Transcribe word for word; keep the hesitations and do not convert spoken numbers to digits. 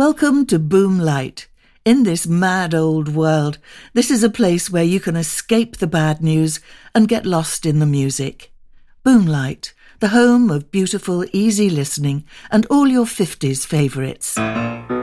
Welcome to Boomlight. In this mad old world, this is a place where you can escape the bad news and get lost in the music. Boomlight, the home of beautiful, easy listening and all your fifties favourites.